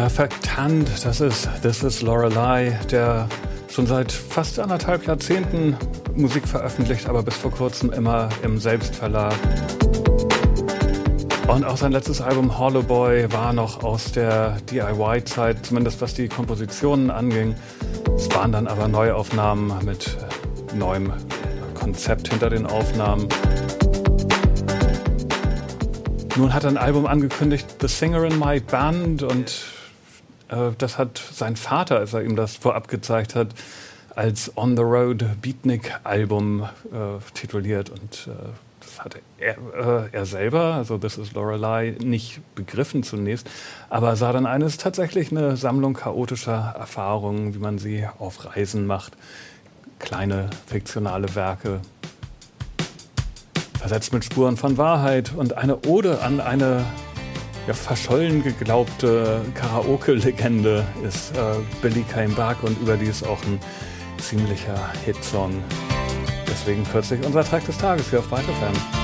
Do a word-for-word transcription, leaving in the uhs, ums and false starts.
Perfect Hand, das ist This is Lorelei, der schon seit fast anderthalb Jahrzehnten Musik veröffentlicht, aber bis vor kurzem immer im Selbstverlag. Und auch sein letztes Album Hollow Boy war noch aus der D I Y-Zeit, zumindest was die Kompositionen anging. Es waren dann aber Neuaufnahmen mit neuem Konzept hinter den Aufnahmen. Nun hat er ein Album angekündigt, The Singer in My Band, und äh, das hat sein Vater, als er ihm das vorab gezeigt hat, als On the Road Beatnik-Album äh, tituliert. Und äh, das hat er, äh, er selber, also This is Lorelei, nicht begriffen zunächst, aber sah dann eines tatsächlich eine Sammlung chaotischer Erfahrungen, wie man sie auf Reisen macht. Kleine fiktionale Werke, versetzt mit Spuren von Wahrheit, und eine Ode an eine ja, verschollen geglaubte Karaoke-Legende ist äh, Billy Came Back, und überdies auch ein ziemlicher Hitsong. Deswegen kürzlich unser Track des Tages hier auf Byte F M.